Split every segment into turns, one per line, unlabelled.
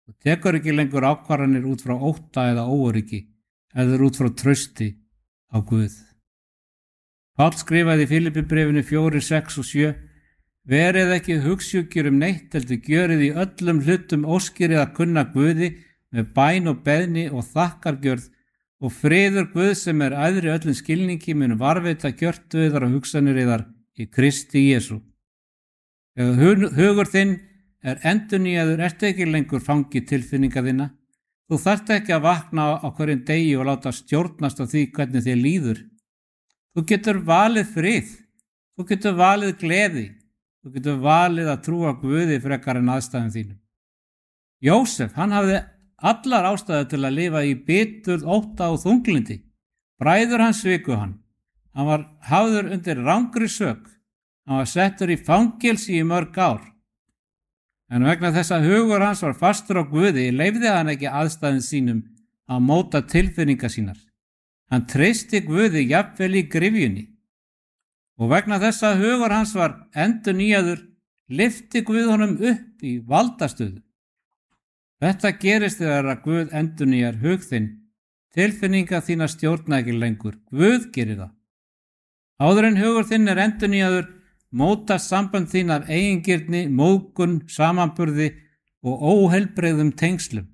Þú tekur ekki lengur ákvarðanir út frá ótta eða óöryggi, heldur út frá trausti á Guð. Páll skrifaði í Filippibréfinu 4, 6 og 7: Verið ekki hugsjúkir neitt, heldur gjörið í öllum hlutum óskirið að kunna Guði með bæn og beðni og þakkargjörð, og friður Guð sem æðri öllum skilningi mun varveita gjörtu yðar og hugsanir yðar í Kristi Jesú. Þegar hugur þinn endurnýjaður ertu ekki lengur fangi tilfinninga þinna. Þú þarft ekki að vakna á hverjum degi og láta stjórnast á því hvernig þér líður. Þú getur valið frið, þú getur valið gleði, þú getur valið að trúa Guði frekar en aðstæðum þínum. Jósef, hann hafði allar ástæður til að lifa í biturð, ótta og þunglyndi. Bræður hans sviku hann. Hann var hafður undir rangri sök. Hann var settur í fangelsi í mörg ár. En vegna þess að hugur hans var fastur á Guði, leyfði hann ekki aðstæðum sínum að móta tilfinningar sínar. Hann treysti Guði jafnvel í gryfjunni. Og vegna þess að hugur hans var endurnýjaður, lyfti Guð honum upp í valdastöðu. Þetta gerist þegar að Guð endurnýjar hug þinn. Tilfinningar þína stjórna ekki lengur. Guð gerir það. Áður en hugur þinn endurnýjaður, mótast sambönd þín af eigingirni, móðgun, samanburði og óheilbrigðum tengslum.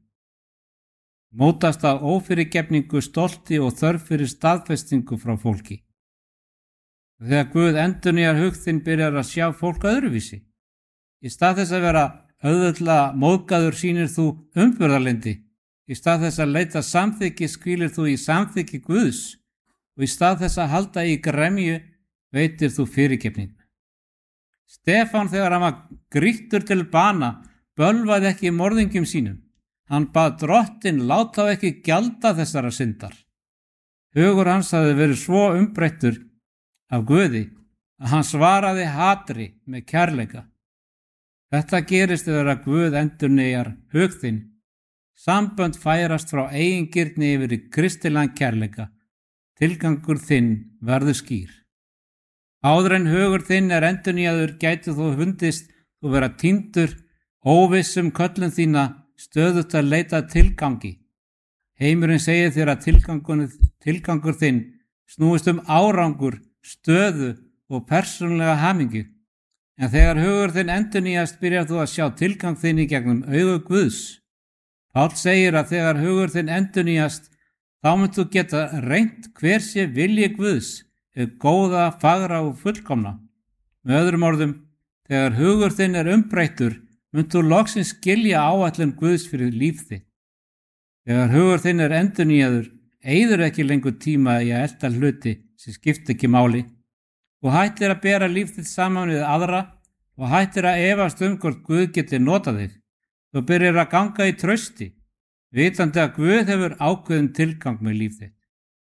Mótast af ófyrirgefningu, stolti og þörf fyrir staðfestingu frá fólki. Þegar Guð endurnýjar hug þinn, byrjar að sjá fólk öðruvísi. Í stað þess að vera auðvitað móðgaður sýnir þú umburðarlyndi. Í stað þess að leita samþykki skvílir þú í samþykki Guðs, og í stað þess að halda í gremju veitir þú fyrirgefningu. Stefán, þegar hann var grýttur til bana, bölvaði ekki morðingjum sínum. Hann bað Drottinn láta þá ekki gjalda þessara syndar. Hugur hans hafði verið svo umbreyttur af Guði að hann svaraði hatri með kærleika. Þetta gerist þegar að Guð endurnýjar hug þinn. Sambönd færast frá eigingirni yfir í kristilegan kærleika. Tilgangur þinn verður skýr. Áður en hugur þinn endurnýjaður gæti þú fundist þú vera týndur, óvissum köllun þína, stöðugt að leita tilgangi. Heimurinn segir þér að tilgangur þinn snúist árangur, stöðu og persónulega hamingju. En þegar hugur þinn endurnýjast byrjar þú að sjá tilgang þinn í gegnum augu Guðs. Páll segir að þegar hugur þinn endurnýjast, þá munt þú geta reynt hver sé vilji Guðs, góða, fagra og fullkomna. Með öðrum orðum, þegar hugur þinn umbreyttur, munt þú loksins skilja áætlun Guðs fyrir líf þitt. Þegar hugur þinn endurnýjaður, eyðir ekki lengur tíma í að elta hluti sem skipta ekki máli, og hættir að bera líf þitt saman við aðra og hættir að efast hvort Guð geti notað þig. Þú byrjar að ganga í trausti, vitandi að Guð hefur ákveðin tilgang með líf þitt.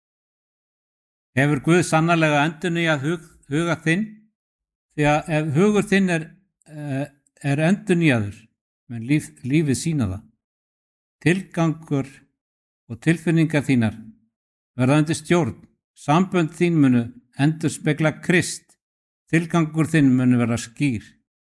Hefur Guð sannarlega endurnýjað huga þinn? Því að ef hugur þinn endurnýjaður, menn lífið sýna það. Tilgangur og tilfinningar þínar verða undir stjórn. Sambönd þín munu endurspegla Krist. Tilgangur þinn munu vera skýr.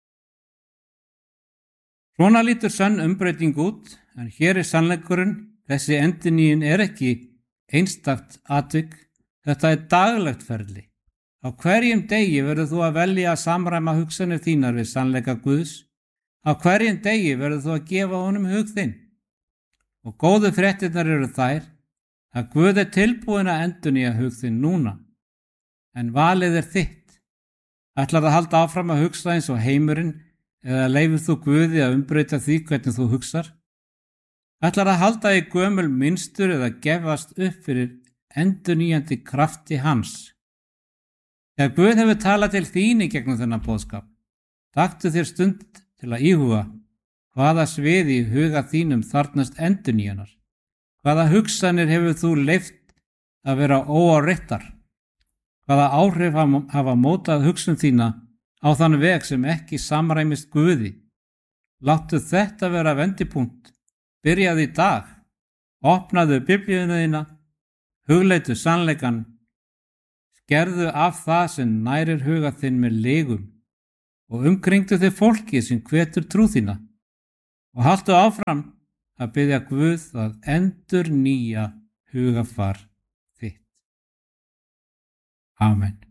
Svona lítur sönn umbreyting út, en hér sannleikurinn. Þessi endurnýjun ekki einstakt atvik. Þetta daglegt ferli. Á hverjum degi verður þú að velja að samræma hugsanir þínar við sannleika Guðs. Á hverjum degi verður þú að gefa honum hug þinn. Og góðu fréttirnar eru þær að Guð tilbúinn að endurnýja hug þinn núna. En valið þitt. Ætlar að halda áfram að hugsa eins og heimurinn eða leifir þú Guði að umbreyta því hvernig þú hugsar? Ætlar að halda í gömul mynstur eða gefast upp fyrir endurnýjandi krafti hans? Þegar Guð hefur talað til þín í gegnum þennan boðskap, taktu þér stund til að íhuga hvaða sviði í huga þínum þarfnast endurnýjunar. Hvaða hugsanir hefur þú leyft að vera óáreittar? Hvaða áhrif hafa mótað hugsun þína á þann veg sem ekki samræmist Guði? Láttu þetta vera vendipunkt. Byrjaðu í dag. Opnaðu biblíuna þína. Hugleitu sannleikan. Skerðu af það sem nærir huga þinn með legum og umkringdu þig fólki sem hvetur trú þína og haltu áfram að biðja Guð að endur nýja hugafar þitt. Amen.